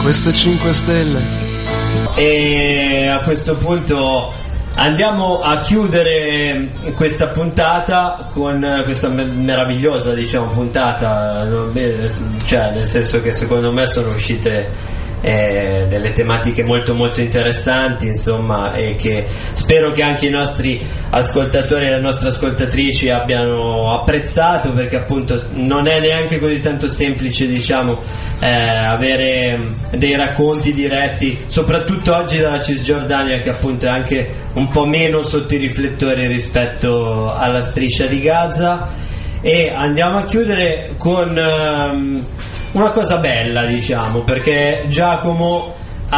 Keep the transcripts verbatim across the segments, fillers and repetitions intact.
queste cinque stelle. E a questo punto andiamo a chiudere questa puntata con questa meravigliosa, diciamo, puntata, cioè nel senso che secondo me sono uscite Eh, delle tematiche molto molto interessanti, insomma, e che spero che anche i nostri ascoltatori e le nostre ascoltatrici abbiano apprezzato, perché appunto non è neanche così tanto semplice, diciamo, eh, avere dei racconti diretti, soprattutto oggi dalla Cisgiordania, che appunto è anche un po' meno sotto i riflettori rispetto alla striscia di Gaza. E andiamo a chiudere con um, una cosa bella, diciamo, perché Giacomo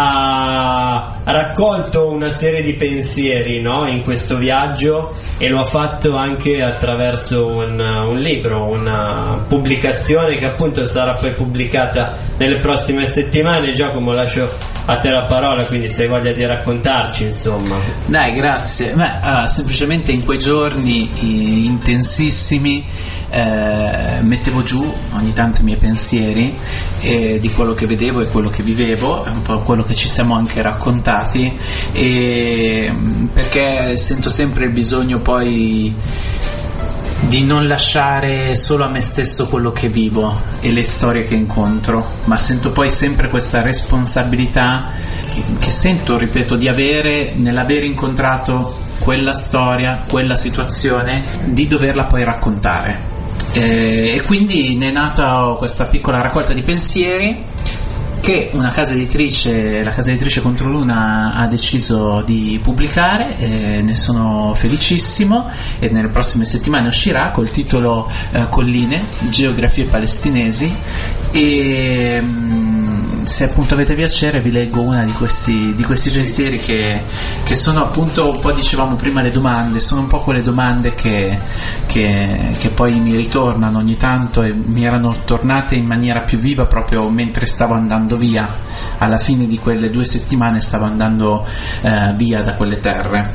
ha raccolto una serie di pensieri, no, in questo viaggio, e lo ha fatto anche attraverso un, un libro, una pubblicazione che appunto sarà poi pubblicata nelle prossime settimane. Giacomo, lascio a te la parola, quindi se hai voglia di raccontarci, insomma. Dai, grazie. Beh, allora, semplicemente in quei giorni eh, intensissimi eh, mettevo giù ogni tanto i miei pensieri eh, di quello che vedevo e quello che vivevo, è un po' quello che ci siamo anche raccontati, e perché sento sempre il bisogno poi di non lasciare solo a me stesso quello che vivo e le storie che incontro, ma sento poi sempre questa responsabilità che, che sento, ripeto, di avere nell'aver incontrato quella storia, quella situazione, di doverla poi raccontare. E, e quindi ne è nata questa piccola raccolta di pensieri che una casa editrice, la casa editrice Controluna, ha deciso di pubblicare, e ne sono felicissimo, e nelle prossime settimane uscirà col titolo eh, Colline, geografie palestinesi. E mh, se appunto avete piacere vi leggo una di questi, di questi pensieri che, che sono appunto, un po' dicevamo prima, le domande, sono un po' quelle domande che, che, che poi mi ritornano ogni tanto, e mi erano tornate in maniera più viva proprio mentre stavo andando via. Alla fine di quelle due settimane stavo andando eh, via da quelle terre.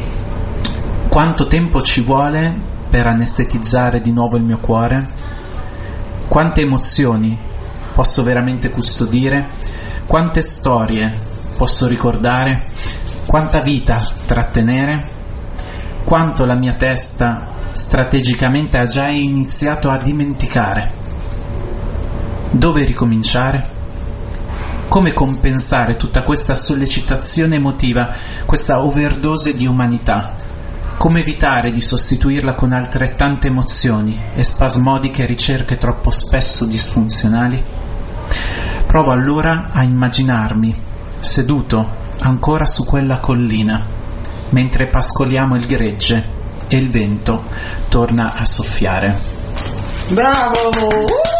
Quanto tempo ci vuole per anestetizzare di nuovo il mio cuore? Quante emozioni posso veramente custodire? Quante storie posso ricordare? Quanta vita trattenere? Quanto la mia testa strategicamente ha già iniziato a dimenticare? Dove ricominciare? Come compensare tutta questa sollecitazione emotiva, questa overdose di umanità? Come evitare di sostituirla con altrettante emozioni e spasmodiche ricerche troppo spesso disfunzionali? Provo allora a immaginarmi seduto ancora su quella collina, mentre pascoliamo il gregge e il vento torna a soffiare. Bravo!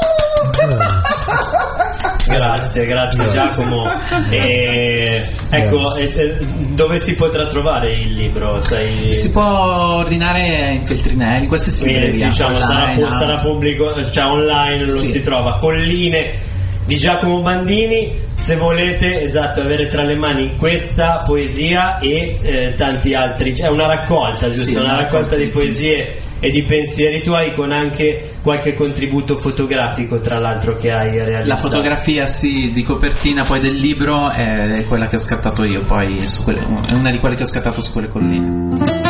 Grazie, grazie Giacomo. E, ecco, e, dove si potrà trovare il libro? Sai? Si può ordinare in Feltrinelli, qualsiasi libreria. Diciamo, sarà, pu- sarà pubblico, cioè online lo sì. Si trova. Colline di Giacomo Bandini. Se volete, esatto, avere tra le mani questa poesia e eh, tanti altri, è una raccolta, giusto? Sì, una, una raccolta di poesie e di pensieri tuoi, con anche qualche contributo fotografico, tra l'altro, che hai realizzato. La fotografia, sì, di copertina poi del libro è quella che ho scattato io, poi su quelle, è una di quelle che ho scattato su quelle colline.